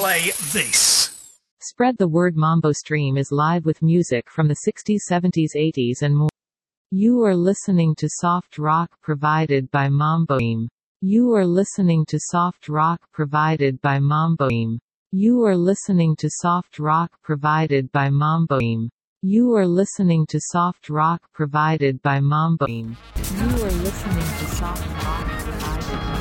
play this. Spread the word. Mambo Stream is live with music from the 60s, 70s, 80s and more. You are listening to soft rock provided by Mambo Stream. You are listening to soft rock provided by Mambo Stream. You are listening to soft rock provided by Mambo Stream. You are listening to soft rock provided by Mambo Stream. You are listening to soft rock provided